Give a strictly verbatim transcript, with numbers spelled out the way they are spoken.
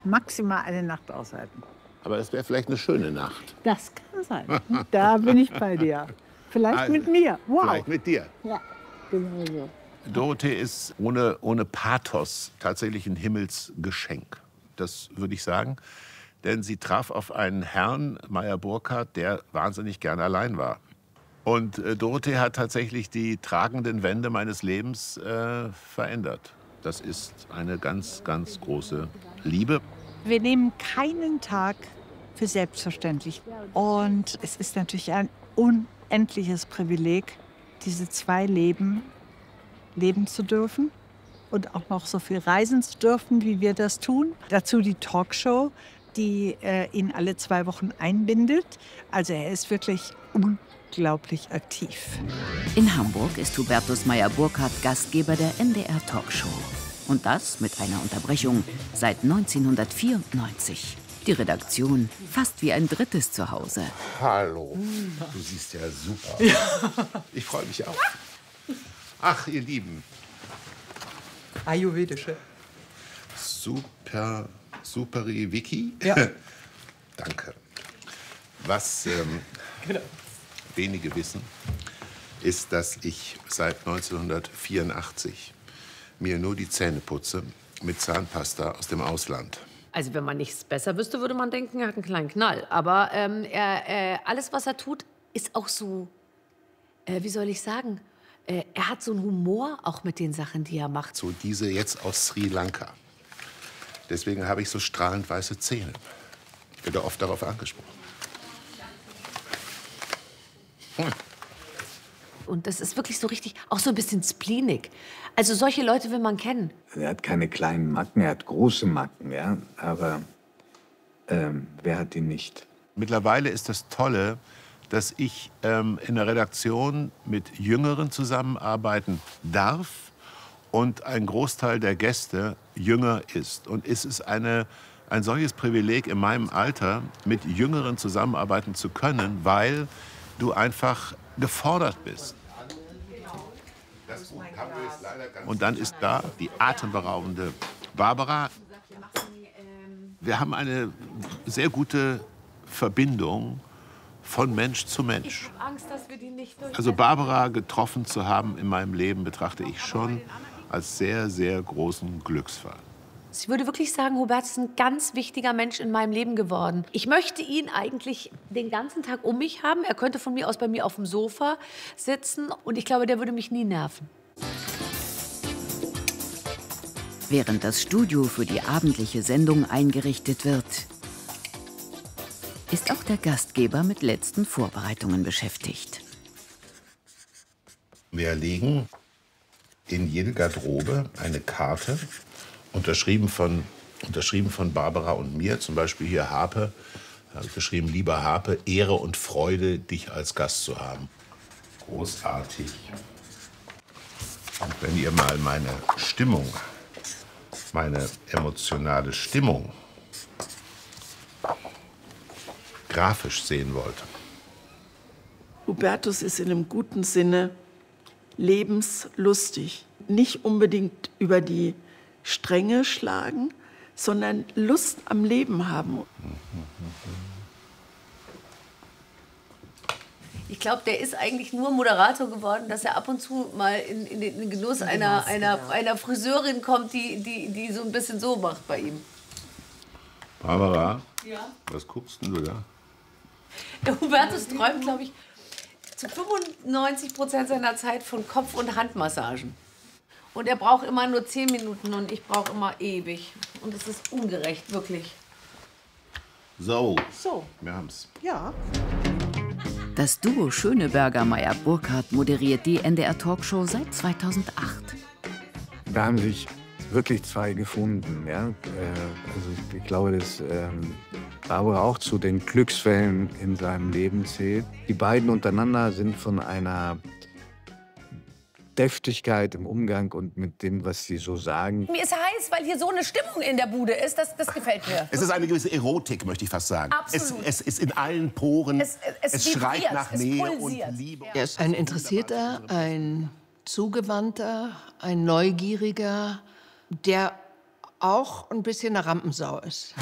Maximal eine Nacht aushalten. Aber das wäre vielleicht eine schöne Nacht. Das kann sein. Da bin ich bei dir. Vielleicht Also, mit mir. Wow. Vielleicht mit dir. Ja, genau so. Dorothee ist ohne, ohne Pathos tatsächlich ein Himmelsgeschenk. Das würde ich sagen. Denn sie traf auf einen Herrn, Meyer Burkhardt, der wahnsinnig gern allein war. Und äh, Dorothee hat tatsächlich die tragenden Wände meines Lebens äh, verändert. Das ist eine ganz, ganz große Liebe. Wir nehmen keinen Tag für selbstverständlich. Und es ist natürlich ein unendliches Privileg, diese zwei Leben leben zu dürfen und auch noch so viel reisen zu dürfen, wie wir das tun. Dazu die Talkshow, die äh, ihn alle zwei Wochen einbindet. Also er ist wirklich unglaublich aktiv. In Hamburg ist Hubertus Meyer-Burkhardt Gastgeber der N D R Talkshow. Und das mit einer Unterbrechung seit neunzehnhundertvierundneunzig. Die Redaktion fast wie ein drittes Zuhause. Hallo, du siehst ja super. Ja. Ich freue mich auch. Ach, ihr Lieben. Ayurvedische. Super, superi Vicky. Ja. Danke. Was ähm, Genau. wenige wissen, ist, dass ich seit neunzehnhundertvierundachtzig mir nur die Zähne putze mit Zahnpasta aus dem Ausland. Also wenn man nichts besser wüsste, würde man denken, er hat einen kleinen Knall. Aber ähm, er, äh, alles, was er tut, ist auch so, äh, wie soll ich sagen, äh, er hat so einen Humor auch mit den Sachen, die er macht. So diese jetzt aus Sri Lanka. Deswegen habe ich so strahlend weiße Zähne. Ich werde oft darauf angesprochen. Hm. Und das ist wirklich so richtig, auch so ein bisschen spleenig. Also solche Leute will man kennen. Er hat keine kleinen Macken, er hat große Macken, ja. Aber ähm, wer hat die nicht? Mittlerweile ist das Tolle, dass ich ähm, in der Redaktion mit Jüngeren zusammenarbeiten darf und ein Großteil der Gäste jünger ist. Und es ist eine, ein solches Privileg in meinem Alter, mit Jüngeren zusammenarbeiten zu können, weil du einfach gefordert bist. Und dann ist da die atemberaubende Barbara. Wir haben eine sehr gute Verbindung von Mensch zu Mensch. Ich hab Angst, dass wir die nicht Also Barbara getroffen zu haben in meinem Leben, betrachte ich schon als sehr, sehr großen Glücksfall. Ich würde wirklich sagen, Hubert ist ein ganz wichtiger Mensch in meinem Leben geworden. Ich möchte ihn eigentlich den ganzen Tag um mich haben. Er könnte von mir aus bei mir auf dem Sofa sitzen. Und ich glaube, der würde mich nie nerven. Während das Studio für die abendliche Sendung eingerichtet wird, ist auch der Gastgeber mit letzten Vorbereitungen beschäftigt. Wir legen in jede Garderobe eine Karte, unterschrieben von, unterschrieben von Barbara und mir. Zum Beispiel hier Harpe, da habe ich geschrieben, lieber Harpe, Ehre und Freude, dich als Gast zu haben. Großartig. Und wenn ihr mal meine Stimmung, meine emotionale Stimmung grafisch sehen wollt. Hubertus ist in einem guten Sinne lebenslustig. Nicht unbedingt über die Stränge schlagen, sondern Lust am Leben haben. Ich glaube, der ist eigentlich nur Moderator geworden, dass er ab und zu mal in, in den Genuss einer, einer, einer Friseurin kommt, die, die, die so ein bisschen so macht bei ihm. Barbara, Ja? was guckst denn du da? Der Hubertus träumt, glaube ich, zu fünfundneunzig Prozent seiner Zeit von Kopf- und Handmassagen. Und er braucht immer nur zehn Minuten und ich brauche immer ewig. Und es ist ungerecht, wirklich. So, So, wir haben's. ja. Das Duo Schöneberger-Meyer-Burkhardt moderiert die N D R Talkshow seit zweitausendacht. Da haben sich wirklich zwei gefunden. Ja? Äh, also ich glaube, dass ähm, Barbara auch zu den Glücksfällen in seinem Leben zählt. Die beiden untereinander sind von einer Deftigkeit im Umgang und mit dem, was sie so sagen. Mir ist heiß, weil hier so eine Stimmung in der Bude ist. Das, das gefällt mir. Es ist eine gewisse Erotik, möchte ich fast sagen. Absolut. Es, es ist in allen Poren. Es, es, es vibriert, schreit nach es Nähe pulsiert. und Liebe. Er ist ein Interessierter, ein Zugewandter, ein Neugieriger, der auch ein bisschen eine Rampensau ist.